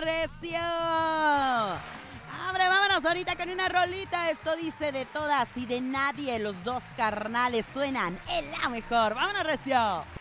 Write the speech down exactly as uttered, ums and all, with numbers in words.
recio! Hombre, vámonos ahorita con una rolita. Esto dice de todas y de nadie. Los dos carnales suenan en la mejor. ¡Vámonos, recio!